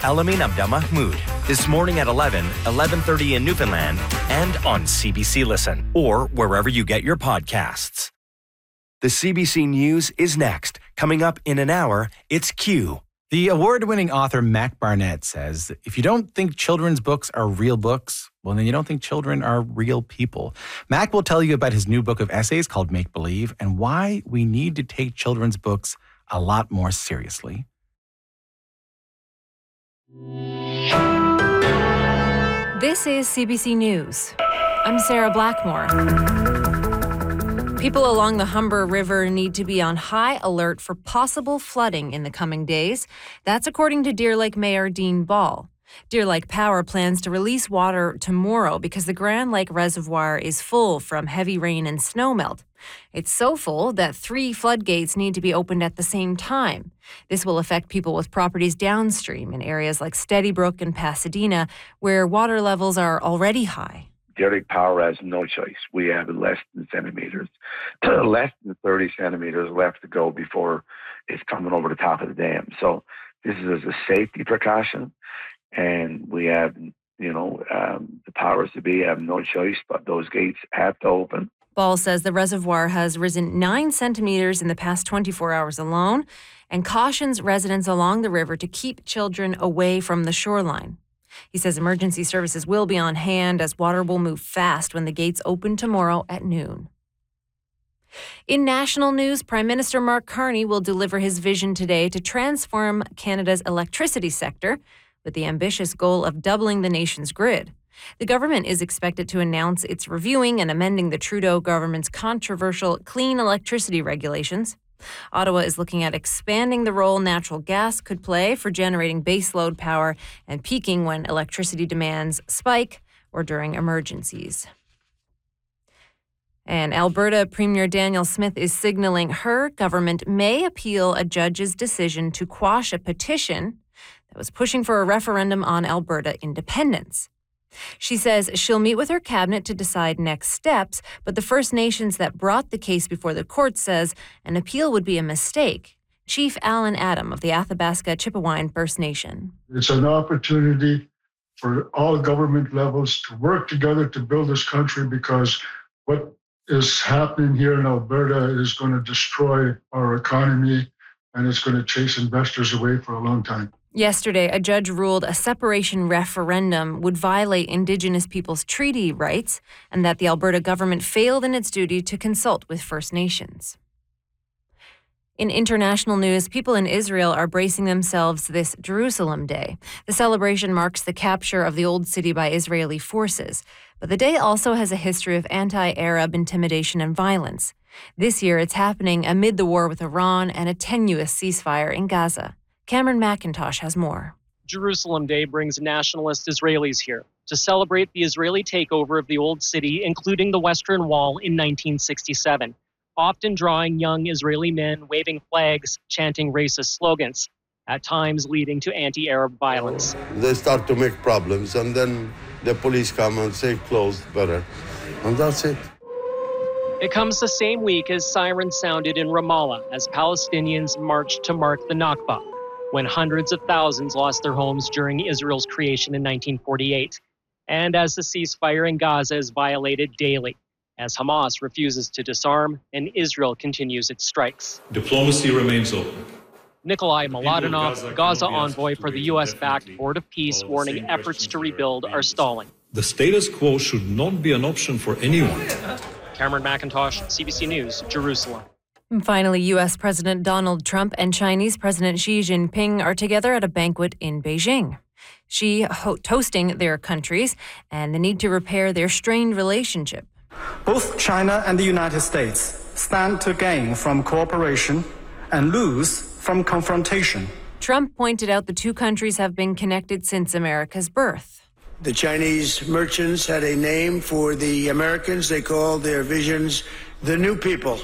Alamin Abdel Mahmoud. This morning at 11:30 in Newfoundland, and on CBC Listen, or wherever you get your podcasts. The CBC News is next. Coming up in an hour, it's Q. The award-winning author Mac Barnett says, if you don't think children's books are real books, well, then you don't think children are real people. Mac will tell you about his new book of essays called Make Believe and why we need to take children's books a lot more seriously. This is CBC News. I'm Sarah Blackmore. People along the Humber River need to be on high alert for possible flooding in the coming days. That's according to Deer Lake Mayor Dean Ball. Deer Lake Power plans to release water tomorrow because the Grand Lake Reservoir is full from heavy rain and snowmelt. It's so full that 3 floodgates need to be opened at the same time. This will affect people with properties downstream in areas like Steady Brook and Pasadena, where water levels are already high. Deer Lake Power has no choice. We have less than 30 centimeters left to go before it's coming over the top of the dam. So this is a safety precaution, and we have, the powers to be have no choice, but those gates have to open. Ball says the reservoir has risen 9 centimeters in the past 24 hours alone, and cautions residents along the river to keep children away from the shoreline. He says emergency services will be on hand as water will move fast when the gates open tomorrow at noon. In national news, Prime Minister Mark Carney will deliver his vision today to transform Canada's electricity sector with the ambitious goal of doubling the nation's grid. The government is expected to announce it's reviewing and amending the Trudeau government's controversial clean electricity regulations. Ottawa is looking at expanding the role natural gas could play for generating baseload power and peaking when electricity demands spike or during emergencies. And Alberta Premier Danielle Smith is signaling her government may appeal a judge's decision to quash a petition that was pushing for a referendum on Alberta independence. She says she'll meet with her cabinet to decide next steps, but the First Nations that brought the case before the court says an appeal would be a mistake. Chief Alan Adam of the Athabasca Chipewyan First Nation. It's an opportunity for all government levels to work together to build this country, because what is happening here in Alberta is going to destroy our economy, and it's going to chase investors away for a long time. Yesterday, a judge ruled a separation referendum would violate Indigenous peoples' treaty rights and that the Alberta government failed in its duty to consult with First Nations. In international news, people in Israel are bracing themselves this Jerusalem Day. The celebration marks the capture of the Old City by Israeli forces, but the day also has a history of anti-Arab intimidation and violence. This year, it's happening amid the war with Iran and a tenuous ceasefire in Gaza. Cameron McIntosh has more. Jerusalem Day brings nationalist Israelis here to celebrate the Israeli takeover of the Old City, including the Western Wall in 1967, often drawing young Israeli men waving flags, chanting racist slogans, at times leading to anti-Arab violence. They start to make problems, and then the police come and say closed better, and that's it. It comes the same week as sirens sounded in Ramallah as Palestinians marched to mark the Nakba, when hundreds of thousands lost their homes during Israel's creation in 1948, and as the ceasefire in Gaza is violated daily, as Hamas refuses to disarm and Israel continues its strikes. Diplomacy remains open. Nikolai Mladenov, Gaza envoy for the U.S.-backed Board of Peace, warning efforts to rebuild are stalling. The status quo should not be an option for anyone. Cameron McIntosh, CBC News, Jerusalem. And finally, U.S. President Donald Trump and Chinese President Xi Jinping are together at a banquet in Beijing. Xi toasting their countries and the need to repair their strained relationship. Both China and the United States stand to gain from cooperation and lose from confrontation. Trump pointed out the two countries have been connected since America's birth. The Chinese merchants had a name for the Americans. They called their visions the New People.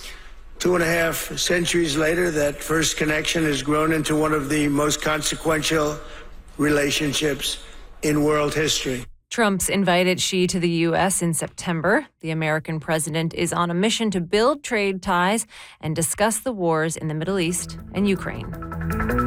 2.5 centuries later, that first connection has grown into one of the most consequential relationships in world history. Trump's invited Xi to the U.S. in September. The American president is on a mission to build trade ties and discuss the wars in the Middle East and Ukraine.